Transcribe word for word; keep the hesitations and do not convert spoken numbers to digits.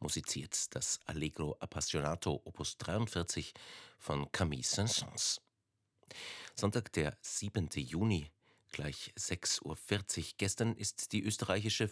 musiziert das Allegro Appassionato Opus dreiundvierzig von Camille Saint-Saëns. Sonntag, der siebente Juni, gleich sechs Uhr vierzig. Gestern ist die österreichische